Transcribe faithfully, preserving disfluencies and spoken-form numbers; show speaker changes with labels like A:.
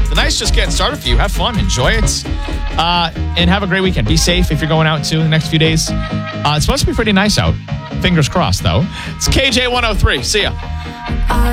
A: the night's just getting started for you. Have fun. Enjoy it. Uh, and have a great weekend. Be safe if you're going out, too, in the next few days. Uh, it's supposed to be pretty nice out. Fingers crossed, though. It's K J one oh three. See ya.